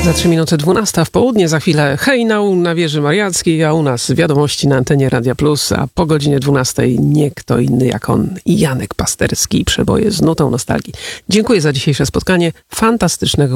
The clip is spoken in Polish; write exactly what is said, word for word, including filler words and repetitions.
Za trzy minuty dwunasta w południe, za chwilę hejnał na wieży mariackiej, a u nas wiadomości na antenie Radia Plus, a po godzinie dwunastej nie kto inny jak on, Janek Pasterski i przeboje z nutą nostalgii. Dziękuję za dzisiejsze spotkanie, fantastycznego